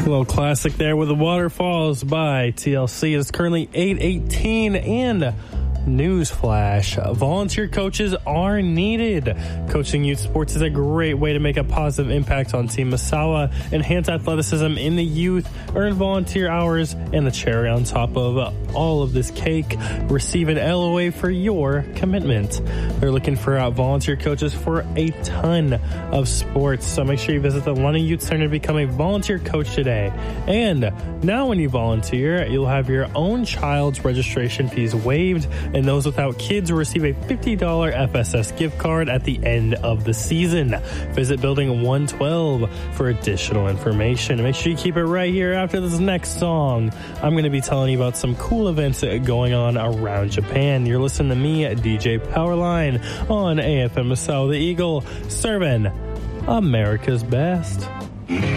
little classic there with the Waterfalls by TLC. It's currently 8:18 and newsflash, volunteer coaches are needed. Coaching youth sports is a great way to make a positive impact on Team Misawa, enhance athleticism in the youth, earn volunteer hours, and the cherry on top of all of this cake, receive an LOA for your commitment. They're looking for volunteer coaches for a ton of sports, so make sure you visit the London Youth Center to become a volunteer coach today. And now when you volunteer, you'll have your own child's registration fees waived, and those without kids will receive a $50 FSS gift card at the end of the season. Visit Building 112 for additional information. Make sure you keep it right here after this next song. I'm going to be telling you about some cool events going on around Japan. You're listening to me, DJ Powerline, on AFM Misawa, the Eagle, serving America's best.